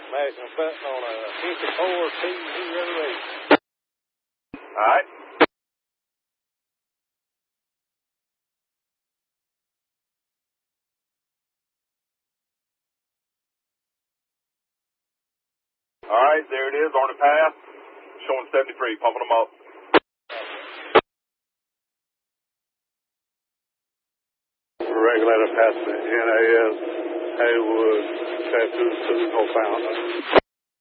Maximum button on a 54T08. Alright. Alright, there it is on the path. Showing 73, pumping them up. Regulator passing NAS Haywood, Tattoo 2, no fountain.